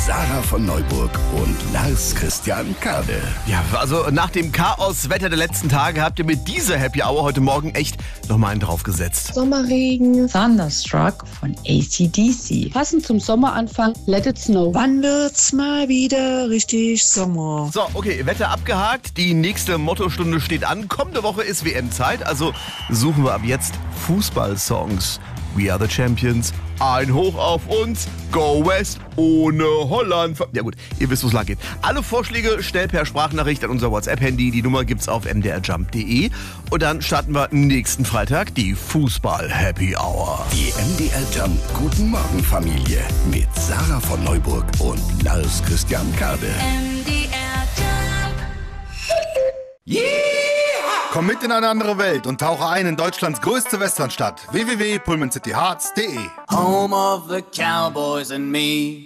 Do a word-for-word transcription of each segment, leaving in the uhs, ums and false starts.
Sarah von Neuburg und Lars Christian Kade. Ja, also nach dem Chaoswetter der letzten Tage habt ihr mit dieser Happy Hour heute Morgen echt nochmal einen draufgesetzt. Sommerregen, Thunderstruck von A C D C. Passend zum Sommeranfang, Let It Snow. Wann wird's mal wieder richtig Sommer? So, okay, Wetter abgehakt. Die nächste Mottostunde steht an. Kommende Woche ist W M-Zeit, also suchen wir ab jetzt Fußballsongs. We are the champions. Ein Hoch auf uns. Go West ohne Holland. Ja gut, ihr wisst, wo es lang geht. Alle Vorschläge schnell per Sprachnachricht an unser WhatsApp-Handy. Die Nummer gibt's auf m d r jump punkt d e. Und dann starten wir nächsten Freitag die Fußball-Happy Hour. Die M D R Jump Guten Morgen Familie mit Sarah von Neuburg und Lars Christian Kade. M D R Jump. Yeah! Komm mit in eine andere Welt und tauche ein in Deutschlands größte Westernstadt. w w w punkt pullman city hearts punkt d e. Home of the Cowboys and me.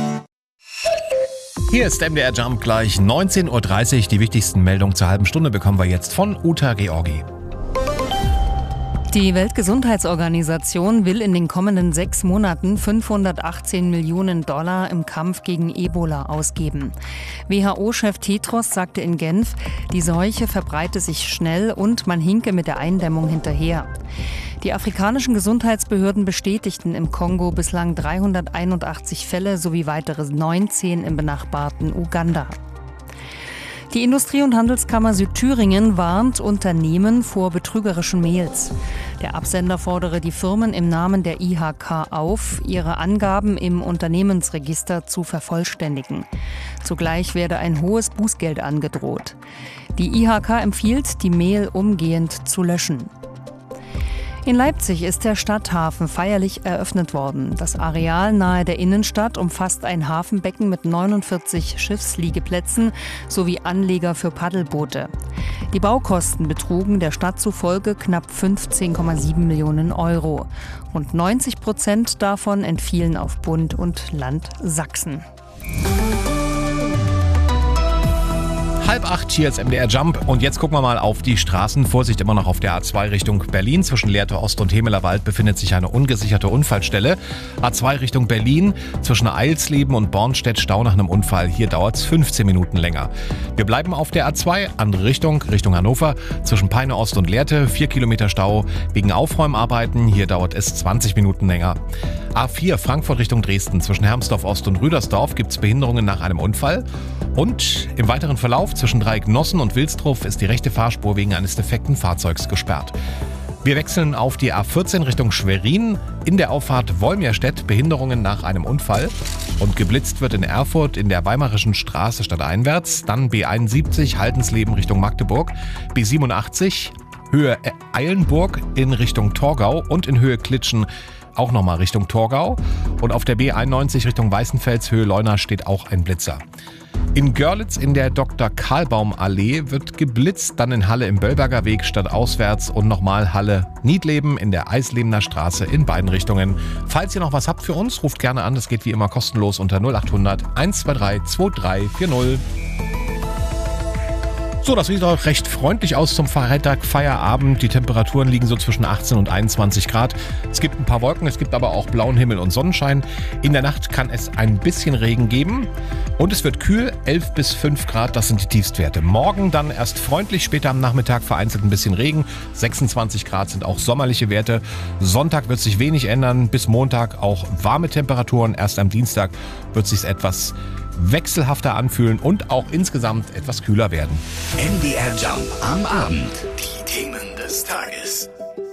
Hier ist M D R Jump gleich neunzehn Uhr dreißig. Die wichtigsten Meldungen zur halben Stunde bekommen wir jetzt von Uta Georgi. Die Weltgesundheitsorganisation will in den kommenden sechs Monaten fünfhundertachtzehn Millionen Dollar im Kampf gegen Ebola ausgeben. W H O-Chef Tedros sagte in Genf, die Seuche verbreite sich schnell und man hinke mit der Eindämmung hinterher. Die afrikanischen Gesundheitsbehörden bestätigten im Kongo bislang dreihunderteinundachtzig Fälle sowie weitere neunzehn im benachbarten Uganda. Die Industrie- und Handelskammer Südthüringen warnt Unternehmen vor betrügerischen Mails. Der Absender fordere die Firmen im Namen der I H K auf, ihre Angaben im Unternehmensregister zu vervollständigen. Zugleich werde ein hohes Bußgeld angedroht. Die I H K empfiehlt, die Mail umgehend zu löschen. In Leipzig ist der Stadthafen feierlich eröffnet worden. Das Areal nahe der Innenstadt umfasst ein Hafenbecken mit neunundvierzig Schiffsliegeplätzen sowie Anleger für Paddelboote. Die Baukosten betrugen der Stadt zufolge knapp fünfzehn Komma sieben Millionen Euro. Rund neunzig Prozent davon entfielen auf Bund und Land Sachsen. Halb acht, hier ist M D R Jump und jetzt gucken wir mal auf die Straßen. Vorsicht immer noch auf der A zwei Richtung Berlin. Zwischen Lehrte Ost und Hemelerwald befindet sich eine ungesicherte Unfallstelle. A zwei Richtung Berlin, zwischen Eilsleben und Bornstedt Stau nach einem Unfall. Hier dauert es fünfzehn Minuten länger. Wir bleiben auf der A zwei, andere Richtung, Richtung Hannover. Zwischen Peine Ost und Lehrte, vier Kilometer Stau wegen Aufräumarbeiten. Hier dauert es zwanzig Minuten länger. A vier, Frankfurt Richtung Dresden. Zwischen Hermsdorf Ost und Rüdersdorf gibt es Behinderungen nach einem Unfall. Und im weiteren Verlauf zwischen Dreiecknossen und Wilsdruff ist die rechte Fahrspur wegen eines defekten Fahrzeugs gesperrt. Wir wechseln auf die A vierzehn Richtung Schwerin. In der Auffahrt Wolmirstedt Behinderungen nach einem Unfall. Und geblitzt wird in Erfurt in der Weimarischen Straße stadteinwärts. Dann B einundsiebzig Haldensleben Richtung Magdeburg. B siebenundachtzig Höhe Eilenburg in Richtung Torgau und in Höhe Klitschen auch nochmal Richtung Torgau. Und auf der B einundneunzig Richtung Weißenfels Höhe Leuna steht auch ein Blitzer. In Görlitz in der Doktor Karlbaum Allee wird geblitzt, dann in Halle im Böllberger Weg stadtauswärts und nochmal Halle Niedleben in der Eislebener Straße in beiden Richtungen. Falls ihr noch was habt für uns, ruft gerne an, das geht wie immer kostenlos unter null acht hundert eins zwei drei zwei drei vier null. So, das sieht doch recht freundlich aus zum Freitag, Feierabend. Die Temperaturen liegen so zwischen achtzehn und einundzwanzig Grad. Es gibt ein paar Wolken, es gibt aber auch blauen Himmel und Sonnenschein. In der Nacht kann es ein bisschen Regen geben. Und es wird kühl, elf bis fünf Grad, das sind die Tiefstwerte. Morgen dann erst freundlich, später am Nachmittag vereinzelt ein bisschen Regen. sechsundzwanzig Grad sind auch sommerliche Werte. Sonntag wird sich wenig ändern, bis Montag auch warme Temperaturen. Erst am Dienstag wird es sich etwas wechselhafter anfühlen und auch insgesamt etwas kühler werden. M D R Jump am Abend. Die Themen des Tages.